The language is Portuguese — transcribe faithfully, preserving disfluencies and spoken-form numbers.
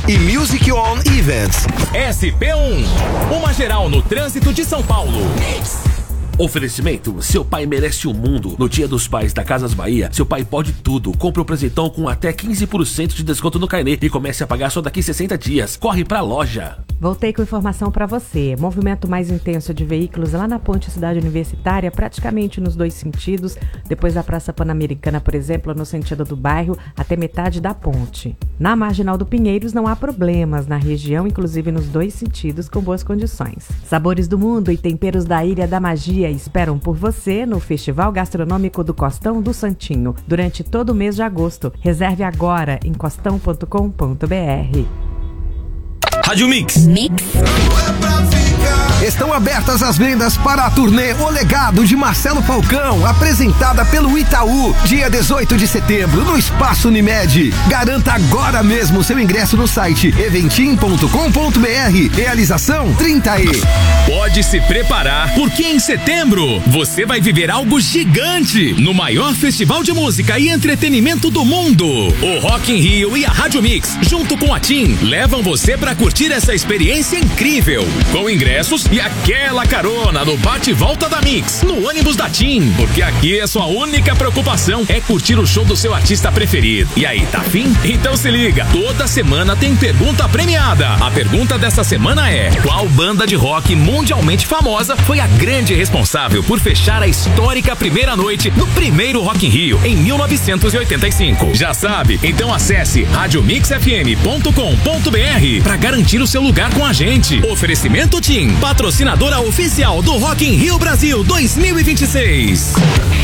e Music On Events. S P um, uma geral no trânsito de São Paulo. Oferecimento, seu pai merece o mundo. No Dia dos Pais da Casas Bahia, seu pai pode tudo. Compre o presentão com até quinze por cento de desconto no carnê e comece a pagar só daqui sessenta dias. Corre pra loja. Voltei com informação para você. Movimento mais intenso de veículos lá na Ponte Cidade Universitária, praticamente nos dois sentidos, depois da Praça Pan-Americana, por exemplo, no sentido do bairro, até metade da ponte. Na Marginal do Pinheiros não há problemas na região, inclusive nos dois sentidos, com boas condições. Sabores do mundo e temperos da Ilha da Magia esperam por você no Festival Gastronômico do Costão do Santinho, durante todo o mês de agosto. Reserve agora em costão ponto com ponto b r. Rádio Mix. Mix. Estão abertas as vendas para a turnê O Legado de Marcelo Falcão, apresentada pelo Itaú, dia dezoito de setembro, no Espaço Unimed. Garanta agora mesmo seu ingresso no site eventim ponto com ponto b r. Realização trinta e. Pode se preparar, porque em setembro você vai viver algo gigante no maior festival de música e entretenimento do mundo. O Rock in Rio e a Rádio Mix, junto com a TIM, levam você para curtir essa experiência incrível, com ingressos e aquela carona no bate-volta da Mix, no ônibus da TIM, porque aqui a sua única preocupação é curtir o show do seu artista preferido. E aí, tá afim? Então se liga, toda semana tem pergunta premiada. A pergunta dessa semana é: qual banda de rock mundialmente famosa foi a grande responsável por fechar a histórica primeira noite no primeiro Rock in Rio em mil novecentos e oitenta e cinco? Já sabe? Então acesse rádio mix f m ponto com ponto b r para garantir o seu lugar com a gente. Oferecimento TIM, patrocinadora oficial do Rock in Rio Brasil dois mil e vinte e seis.